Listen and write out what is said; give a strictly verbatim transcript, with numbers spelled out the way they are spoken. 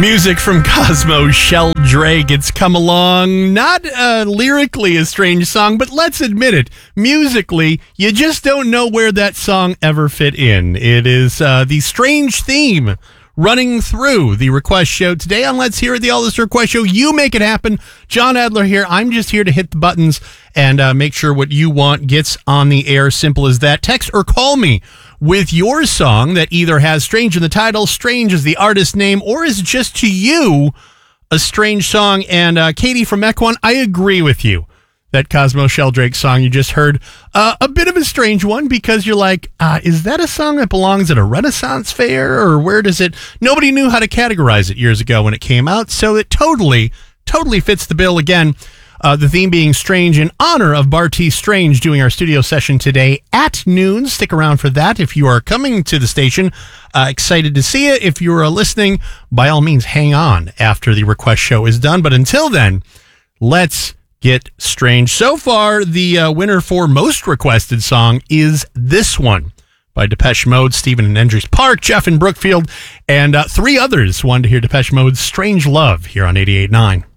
Music from Cosmo Sheldrake. It's come along, not uh, lyrically a strange song, but let's admit it, musically, you just don't know where that song ever fit in. It is uh, the strange theme running through the request show today on Let's Hear It, the All This Request Show. You make it happen. John Adler here. I'm just here to hit the buttons and uh, make sure what you want gets on the air. Simple as that. Text or call me with your song that either has Strange in the title, Strange is the artist name, or is just to you a strange song. And uh, Katie from Mequon, I agree with you. That Cosmo Sheldrake song you just heard, uh, a bit of a strange one because you're like, uh, is that a song that belongs at a Renaissance fair or where does it? Nobody knew how to categorize it years ago when it came out, so it totally, totally fits the bill again. Uh, the theme being Strange in honor of Bartees Strange doing our studio session today at noon. Stick around for that if you are coming to the station. Uh, excited to see you. If you are listening, by all means, hang on after the request show is done. But until then, let's get strange. So far, the uh, winner for most requested song is this one by Depeche Mode, Stephen in Endries Park, Jeff in Brookfield, and uh, three others wanted to hear Depeche Mode's Strange Love here on eighty-eight point nine.